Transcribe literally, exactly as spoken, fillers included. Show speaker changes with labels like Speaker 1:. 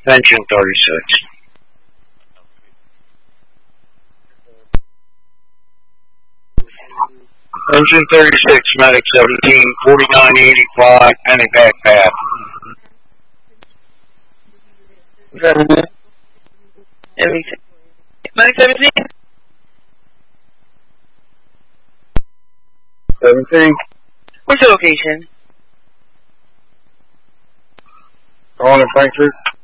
Speaker 1: Engine thirty-six. Engine thirty-six, Medic seventeen, forty-nine eighty-five, any back path.
Speaker 2: seventeen. Medic seventeen?
Speaker 1: seventeen.
Speaker 2: What's your location?
Speaker 1: Calling in Frankfurt.